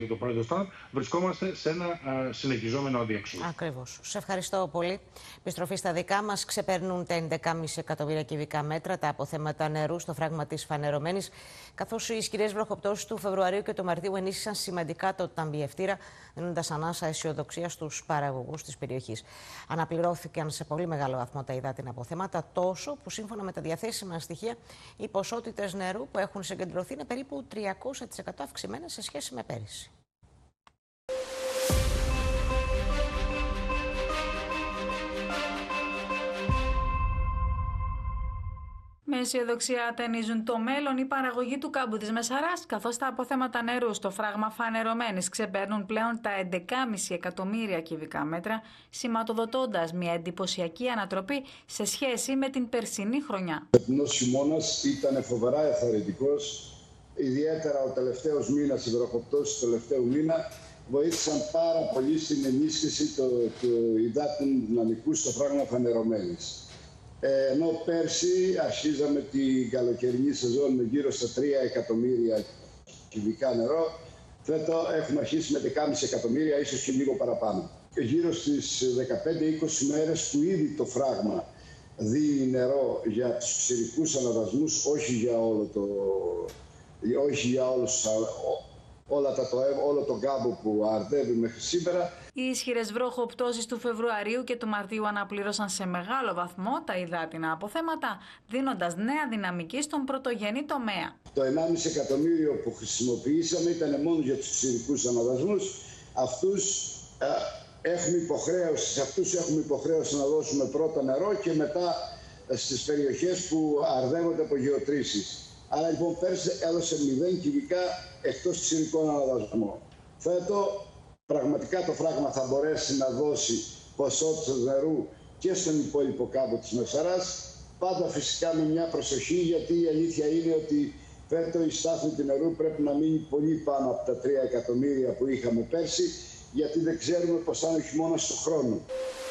το πρόεδρο Τραμπ, βρισκόμαστε σε ένα συνεχιζόμενο αδιέξοδο. Ακριβώς. Σε ευχαριστώ πολύ. Επιστροφή στα δικά μας. Ξεπερνούν τα 11,5 εκατομμύρια κυβικά μέτρα τα αποθέματα νερού στο φράγμα της Φανερωμένης, καθώς οι ισχυρές βροχοπτώσεις του Φεβρουαρίου και του Μαρτίου ενίσχυσαν σημαντικά το ταμιευτήρα, δίνοντας ανάσα αισιοδοξία στους παραγωγούς της περιοχής. Αναπληρώθηκαν σε πολύ μεγάλο βαθμό τα υδάτινα αποθέματα, τόσο που σύμφωνα με τα διαθέσιμα στοιχεία, οι ποσότητες νερού που έχουν συγκεντρωθεί είναι περίπου 300% αυξημένες σε σχέση με πέρυσι. Με αισιοδοξία ταινίζουν το μέλλον η παραγωγή του κάμπου της Μεσαράς, καθώς τα αποθέματα νερού στο φράγμα Φανερωμένης ξεπέρνουν πλέον τα 11,5 εκατομμύρια κυβικά μέτρα, σηματοδοτώντας μια εντυπωσιακή ανατροπή σε σχέση με την περσινή χρονιά. Ο φετινός χειμώνας ήταν φοβερά εθαρρυντικός, ιδιαίτερα ο τελευταίος μήνας, οι βροχοπτώσεις του τελευταίου μήνα βοήθησαν πάρα πολύ στην ενίσχυση του υδάτινου δυναμικού στο φράγμα Φανερωμένης. Ενώ πέρσι αρχίζαμε την καλοκαιρινή σεζόν με γύρω στα 3 εκατομμύρια κυβικά νερό, φέτος έχουμε αρχίσει με 10,5 εκατομμύρια, ίσως και λίγο παραπάνω. Γύρω στις 15-20 μέρες που ήδη το φράγμα δίνει νερό για τους ξηρικούς αναδασμούς, όχι για όλο τον κάμπο που αρδεύει μέχρι σήμερα. Οι ισχυρές βροχοπτώσεις του Φεβρουαρίου και του Μαρτίου αναπλήρωσαν σε μεγάλο βαθμό τα υδάτινα αποθέματα, δίνοντας νέα δυναμική στον πρωτογενή τομέα. Το 1,5 εκατομμύριο που χρησιμοποιήσαμε ήταν μόνο για τους ξηρικούς αναδασμούς. Σε αυτούς έχουμε υποχρέωση να δώσουμε πρώτα νερό και μετά στις περιοχές που αρδεύονται από γεωτρήσεις. Άρα λοιπόν πέρσι έδωσε 0 κυβικά εκτός ξηρικών αναδασμών. Φέτος πραγματικά το φράγμα θα μπορέσει να δώσει ποσότητες νερού και στον υπόλοιπο κάμπο της Μεσαράς. Πάντα φυσικά με μια προσοχή, γιατί η αλήθεια είναι ότι φέτος η στάθμη του νερού πρέπει να μείνει πολύ πάνω από τα 3 εκατομμύρια που είχαμε πέρσι, γιατί δεν ξέρουμε πώς θα είναι ο χειμώνας του χρόνου.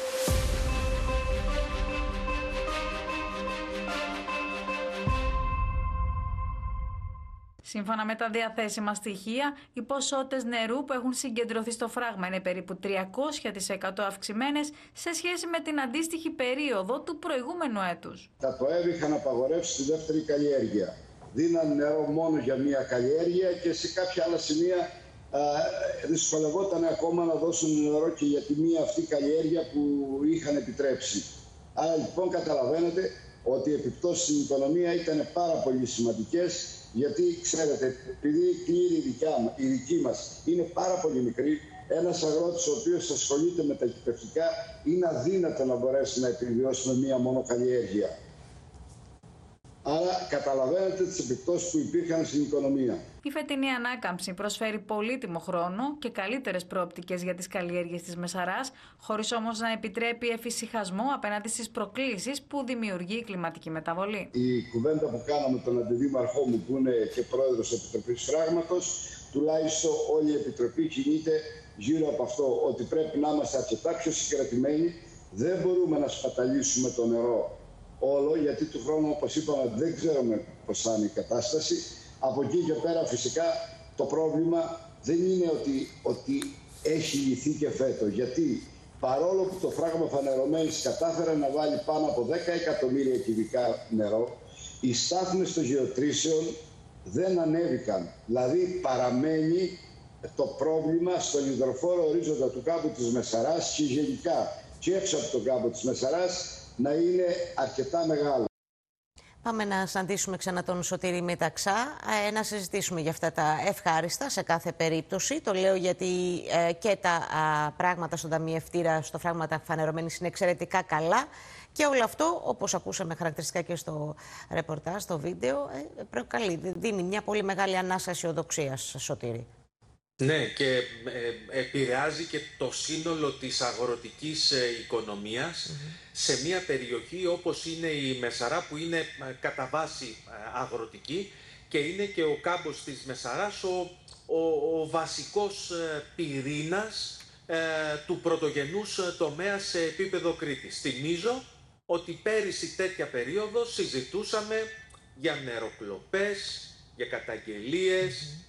Σύμφωνα με τα διαθέσιμα στοιχεία, οι ποσότητες νερού που έχουν συγκεντρωθεί στο φράγμα είναι περίπου 300% αυξημένες σε σχέση με την αντίστοιχη περίοδο του προηγούμενου έτους. Τα ΠΟΕΒ είχαν απαγορεύσει τη δεύτερη καλλιέργεια. Δίναν νερό μόνο για μία καλλιέργεια και σε κάποια άλλα σημεία δυσκολευόταν ακόμα να δώσουν νερό και για τη μία αυτή καλλιέργεια που είχαν επιτρέψει. Άρα λοιπόν καταλαβαίνετε ότι οι επιπτώσεις στην οικονομία ήταν πάρα πολύ σημαντικές, γιατί ξέρετε, επειδή η κλήρη η δική μας είναι πάρα πολύ μικρή, ένας αγρότης ο οποίος ασχολείται με τα κυπευτικά είναι αδύνατο να μπορέσει να επιβιώσει με μία μόνο καλλιέργεια. Άρα καταλαβαίνετε τις επιπτώσεις που υπήρχαν στην οικονομία. Η φετινή ανάκαμψη προσφέρει πολύτιμο χρόνο και καλύτερες προοπτικές για τις καλλιέργειες της Μεσαράς, χωρίς όμως να επιτρέπει εφησυχασμό απέναντι στις προκλήσεις που δημιουργεί η κλιματική μεταβολή. Η κουβέντα που κάναμε τον αντιδήμαρχό μου, που είναι και πρόεδρος της Επιτροπής Φράγματος, τουλάχιστον όλη η Επιτροπή κινείται γύρω από αυτό, ότι πρέπει να είμαστε αρκετά πιο συγκρατημένοι. Δεν μπορούμε να σπαταλήσουμε το νερό όλο, γιατί του χρόνου, όπως είπαμε, δεν ξέρουμε πώς θα είναι η κατάσταση. Από εκεί και πέρα φυσικά το πρόβλημα δεν είναι ότι έχει λυθεί και φέτος, γιατί παρόλο που το φράγμα Φανερωμένης κατάφερε να βάλει πάνω από 10 εκατομμύρια κυβικά νερό, οι στάθμες των γεωτρήσεων δεν ανέβηκαν. Δηλαδή παραμένει το πρόβλημα στον υδροφόρο ορίζοντα του κάμπου της Μεσαράς και γενικά και έξω από τον κάμπο της Μεσαράς να είναι αρκετά μεγάλο. Πάμε να συναντήσουμε ξανά τον Σωτήρη Μηταξά, να συζητήσουμε για αυτά τα ευχάριστα σε κάθε περίπτωση. Το λέω γιατί και τα πράγματα στον ταμιευτήρα, στο φράγμα τα Φανερωμένης είναι εξαιρετικά καλά. Και όλο αυτό, όπως ακούσαμε χαρακτηριστικά και στο ρεπορτάζ, στο βίντεο, προκαλεί, δίνει μια πολύ μεγάλη ανάσα αισιοδοξίας, Σωτήρη. Ναι, και επηρεάζει και το σύνολο της αγροτικής οικονομίας σε μια περιοχή όπως είναι η Μεσαρά, που είναι κατά βάση αγροτική, και είναι και ο κάμπος της Μεσαράς ο βασικός πυρήνας του πρωτογενούς τομέα σε επίπεδο Κρήτης. Θυμίζω ότι πέρυσι τέτοια περίοδο συζητούσαμε για νεροκλοπές, για καταγγελίες,